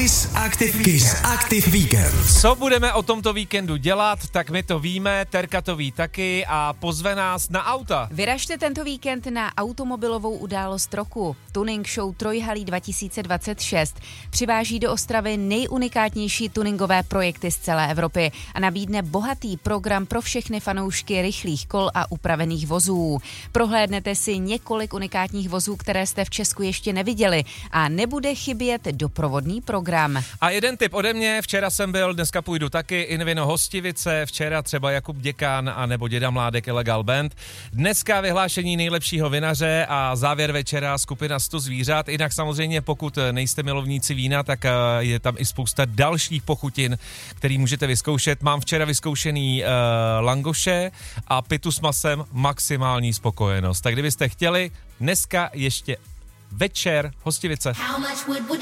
Kiss Active Weekend. Co budeme o tomto víkendu dělat, tak my to víme, Terka to ví taky a pozve nás na auta. Vyražte tento víkend na automobilovou událost roku. Tuning Show Trojhalí 2026 přiváží do Ostravy nejunikátnější tuningové projekty z celé Evropy a nabídne bohatý program pro všechny fanoušky rychlých kol a upravených vozů. Prohlédnete si několik unikátních vozů, které jste v Česku ještě neviděli a nebude chybět doprovodný program. A jeden tip ode mě, včera jsem byl, dneska půjdu taky, Invino Hostivice, včera třeba Jakub Děkán a nebo Děda Mládek Illegal Band. Dneska vyhlášení nejlepšího vinaře a závěr večera skupina 100 zvířat. Jinak samozřejmě, pokud nejste milovníci vína, tak je tam i spousta dalších pochutin, který můžete vyzkoušet. Mám včera vyzkoušený langoše a pitu s masem, maximální spokojenost. Tak kdybyste chtěli, dneska ještě večer Hostivice.